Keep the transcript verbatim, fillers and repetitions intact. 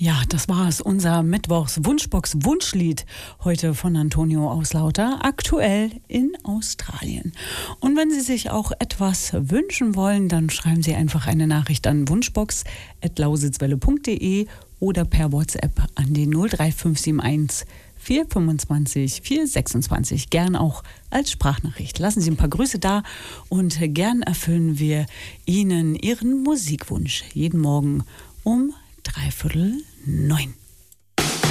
Ja, das war es, unser Mittwochs-Wunschbox-Wunschlied heute von Antonio aus Lauter, aktuell in Australien. Und wenn Sie sich auch etwas wünschen wollen, dann schreiben Sie einfach eine Nachricht an wunschbox at lausitzwelle punkt de oder per WhatsApp an die null drei fünf sieben eins vier fünfundzwanzig vier sechsundzwanzig. Gern auch als Sprachnachricht. Lassen Sie ein paar Grüße da und gern erfüllen wir Ihnen Ihren Musikwunsch jeden Morgen um dreiviertel neun.